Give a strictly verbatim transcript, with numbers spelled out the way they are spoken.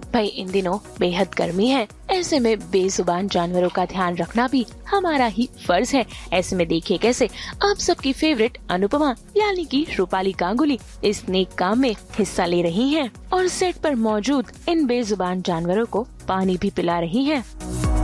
भाई इन दिनों बेहद गर्मी है, ऐसे में बेजुबान जानवरों का ध्यान रखना भी हमारा ही फर्ज है। ऐसे में देखिए कैसे आप सबकी फेवरेट अनुपमा यानी कि रूपाली गांगुली इस नेक काम में हिस्सा ले रही हैं और सेट पर मौजूद इन बेजुबान जानवरों को पानी भी पिला रही हैं।